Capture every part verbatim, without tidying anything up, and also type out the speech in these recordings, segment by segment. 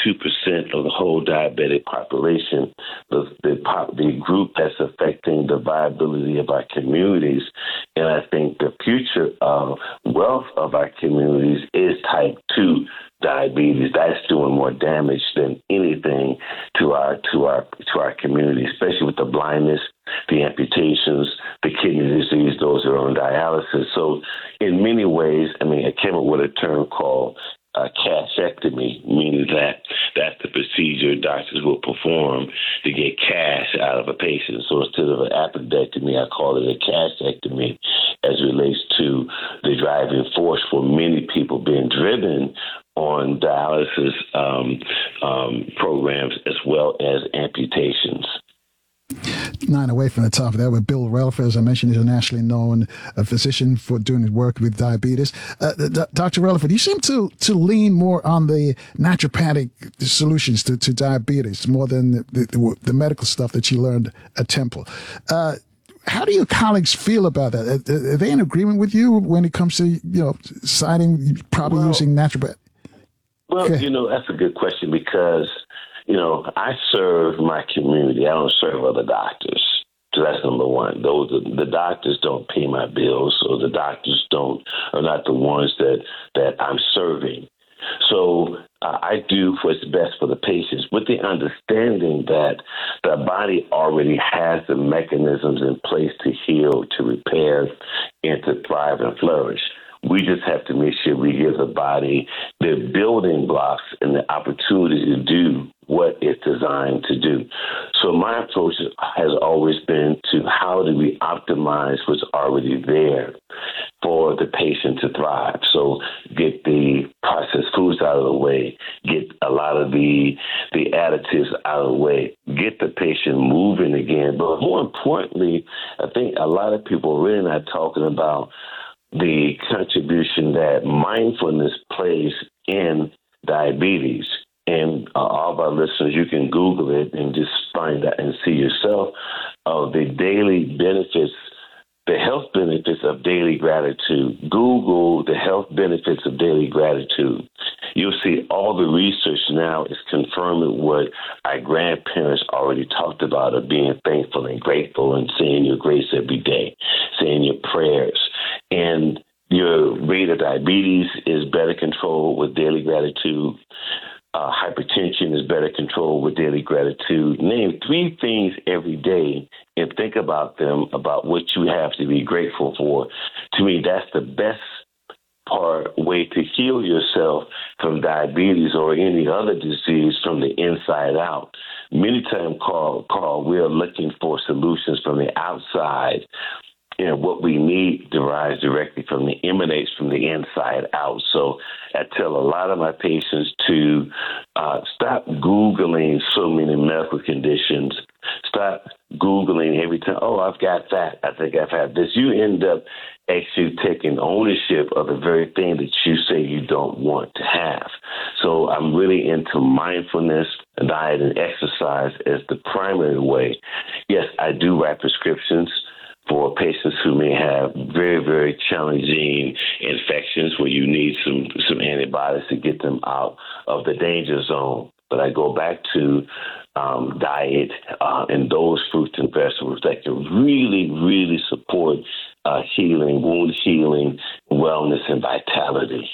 two percent of the whole diabetic population, the, the, pop, the group that's affecting the viability of our communities. And I think the future of wealth of our communities is type two diabetes. That's doing more damage than anything to our to our to our community, especially with the blindness, the amputations, the kidney disease, those that are on dialysis. So in many ways, I mean, I came up with a term called uh, cashectomy, meaning that that's the procedure doctors will perform to get cash out of a patient. So instead of an appendectomy, I call it a cashectomy as it relates to the driving force for many people being driven on dialysis um, um, programs as well as amputations. Nine away from the top of that with Bill Relaford, as I mentioned, is a nationally known uh, physician for doing his work with diabetes. Uh, D- Doctor Relaford, you seem to to lean more on the naturopathic solutions to, to diabetes more than the, the, the medical stuff that you learned at Temple. Uh, how do your colleagues feel about that? Are, are they in agreement with you when it comes to, you know, citing, probably well, using naturopath? Well, okay. you know, that's a good question because, you know, I serve my community. I don't serve other doctors. So that's number one. Those the doctors don't pay my bills, so the doctors don't are not the ones that that I'm serving. So uh, I do what's best for the patients with the understanding that the body already has the mechanisms in place to heal, to repair, and to thrive and flourish. We just have to make sure we give the body the building blocks and the opportunity to do what it's designed to do. So my approach has always been to how do we optimize what's already there for the patient to thrive. So get the processed foods out of the way, get a lot of the the additives out of the way, get the patient moving again. But more importantly, I think a lot of people are really not talking about the contribution that mindfulness plays in diabetes. And uh, all of our listeners, you can Google it and just find that and see yourself of the daily benefits, the health benefits of daily gratitude. Google the health benefits of daily gratitude. You'll see all the research now is confirming what our grandparents already talked about of being thankful and grateful and saying your grace every day, saying your prayers. And your rate of diabetes is better controlled with daily gratitude. Uh, hypertension is better controlled with daily gratitude. Name three things every day and think about them, about what you have to be grateful for. To me, that's the best part way to heal yourself from diabetes or any other disease from the inside out. Many times, Carl, Carl, we are looking for solutions from the outside. And what we need derives directly from the emanates from the inside out. So I tell a lot of my patients to uh, stop Googling so many medical conditions. Stop Googling every time, oh, I've got that. I think I've had this. You end up actually taking ownership of the very thing that you say you don't want to have. So I'm really into mindfulness, diet, and exercise as the primary way. Yes, I do write prescriptions for patients who may have very, very challenging infections where you need some, some antibiotics to get them out of the danger zone. But I go back to um, diet uh, and those fruits and vegetables that can really, really support uh, healing, wound healing, wellness, and vitality.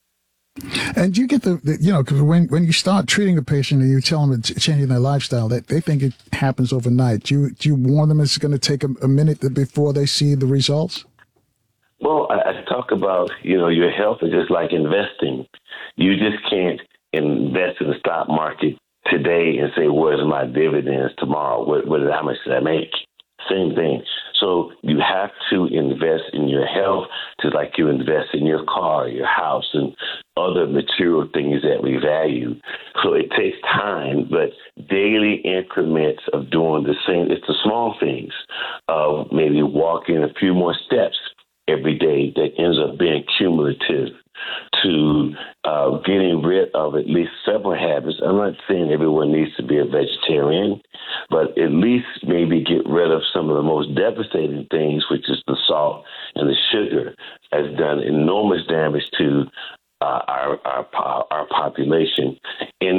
And you get the, the you know, because when, when you start treating the patient and you tell them it's changing their lifestyle, that they think it happens overnight. Do you, do you warn them it's going to take a, a minute before they see the results? Well, I, I talk about, you know, your health is just like investing. You just can't invest in the stock market today and say, where's my dividends tomorrow? What, what, how much did I make? Same thing. So you have to invest in your health just like you invest in your car, your house, and other material things that we value. So it takes time, but daily increments of doing the same. It's the small things of maybe walking a few more steps every day that ends up being cumulative to uh, getting rid of at least several habits. I'm not saying everyone needs to be a vegetarian, but at least maybe get rid of some of the most devastating things, which is the salt and the sugar, has done enormous damage to uh, our, our our population. And we talk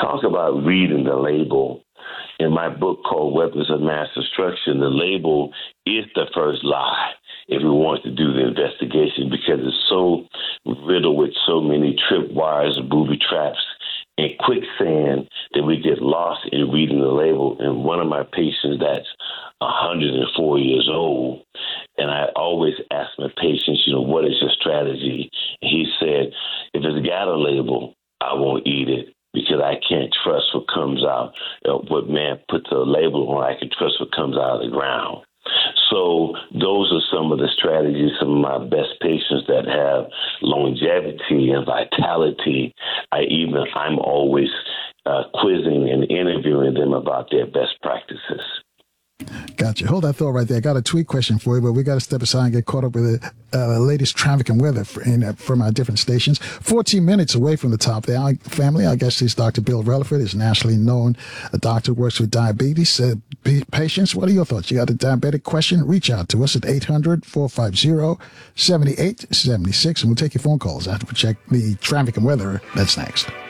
talk about reading the label, in my book called Weapons of Mass Destruction, the label is the first lie if we want to do the investigation, because it's so riddled with so many tripwires, booby traps, and quicksand that we get lost in reading the label. And one of my patients that's one hundred four years old, and I always ask my patients, you know, what is your strategy? And he said, if it's got a label, I won't eat it, because I can't trust what comes out. You know, what man puts a label on, I can trust what comes out of the ground. So those are some of the strategies, some of my best patients that have longevity and vitality. I even, I'm always uh, quizzing and interviewing them about their best practices. Gotcha. Hold that thought right there. I got a tweet question for you, but we got to step aside and get caught up with the uh, latest traffic and weather for, in, uh, from our different stations. fourteen minutes away from the top there. Our family, I guess, is Doctor Bill Relaford, is nationally known. A doctor who works with diabetes uh, patients. What are your thoughts? You got a diabetic question? Reach out to us at eight hundred, four five zero, seven eight seven six, and we'll take your phone calls after we check the traffic and weather. That's next.